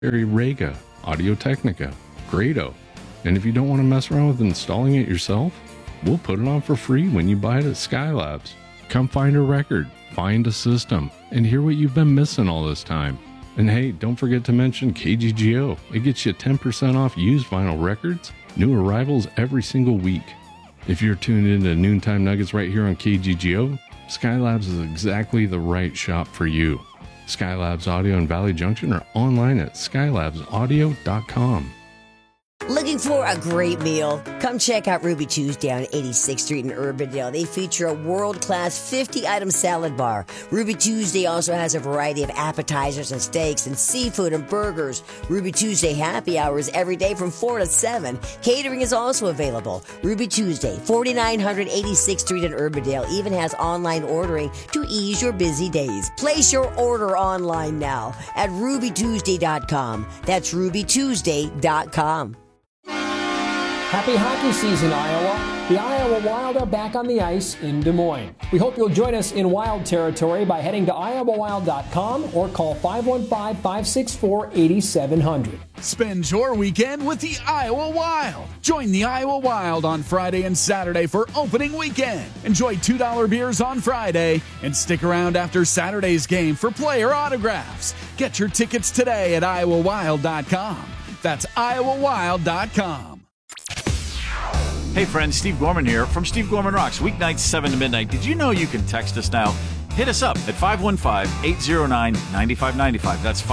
Rega, Audio-Technica, Grado. And if you don't want to mess around with installing it yourself, we'll put it on for free when you buy it at Skylabs. Come find a record, find a system, and hear what you've been missing all this time. And hey, don't forget to mention KGGO. It gets you 10% off used vinyl records, new arrivals every single week. If you're tuned into Noontime Nuggets right here on KGGO, Skylabs is exactly the right shop for you. Skylabs Audio in Valley Junction are online at skylabsaudio.com. Looking for a great meal? Come check out Ruby Tuesday on 86th Street in Urbandale. They feature a world-class 50-item salad bar. Ruby Tuesday also has a variety of appetizers and steaks and seafood and burgers. Ruby Tuesday happy hours every day from 4 to 7. Catering is also available. Ruby Tuesday, 4900 86th Street in Urbandale, even has online ordering to ease your busy days. Place your order online now at rubytuesday.com. That's rubytuesday.com. Happy hockey season, Iowa. The Iowa Wild are back on the ice in Des Moines. We hope you'll join us in Wild territory by heading to iowawild.com or call 515-564-8700. Spend your weekend with the Iowa Wild. Join the Iowa Wild on Friday and Saturday for opening weekend. Enjoy $2 beers on Friday and stick around after Saturday's game for player autographs. Get your tickets today at iowawild.com. That's iowawild.com. Hey friends, Steve Gorman here from Steve Gorman Rocks, weeknights 7 to midnight. Did you know you can text us now? Hit us up at 515-809-9595. That's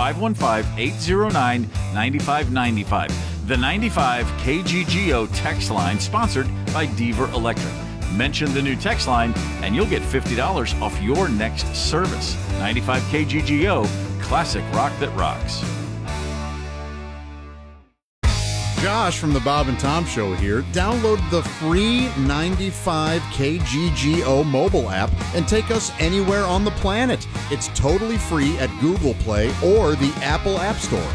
515-809-9595. The 95 KGGO text line sponsored by Deaver Electric. Mention the new text line and you'll get $50 off your next service. 95 KGGO, classic rock that rocks. Josh from the Bob and Tom Show here. Download the free 95 KGGO mobile app and take us anywhere on the planet. It's totally free at Google Play or the Apple App Store.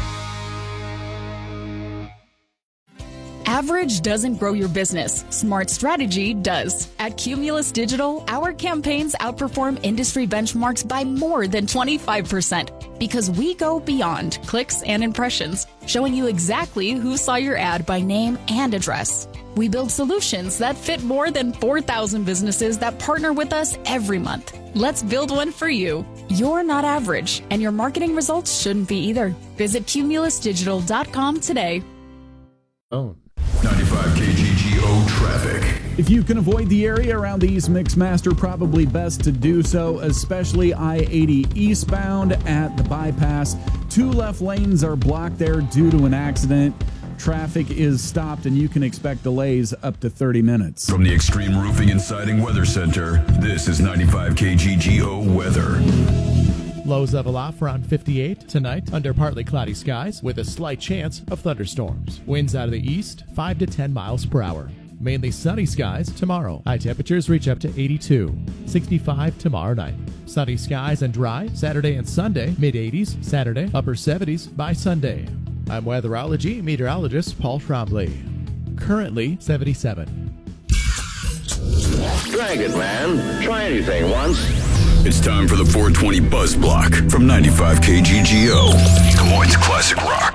Average doesn't grow your business. Smart strategy does. At Cumulus Digital, our campaigns outperform industry benchmarks by more than 25% because we go beyond clicks and impressions, showing you exactly who saw your ad by name and address. We build solutions that fit more than 4,000 businesses that partner with us every month. Let's build one for you. You're not average, and your marketing results shouldn't be either. Visit cumulusdigital.com today. 95 KGGO traffic. If you can avoid the area around the East Mixmaster, probably best to do so, especially I-80 eastbound at the bypass. 2 left lanes are blocked there due to an accident. Traffic is stopped and you can expect delays up to 30 minutes. From the Extreme Roofing and Siding Weather Center, this is 95 KGGO weather. Lows level off around 58 tonight under partly cloudy skies with a slight chance of thunderstorms. Winds out of the east 5 to 10 miles per hour. Mainly sunny skies tomorrow. High temperatures reach up to 82. 65 tomorrow night. Sunny skies and dry Saturday and Sunday. Mid-80s Saturday. Upper 70s by Sunday. I'm weatherology meteorologist Paul Trombley. Currently 77. Drag it, man. Try anything once. It's time for the 420 Buzz Block from 95 KGGO, Des Moines Classic Rock.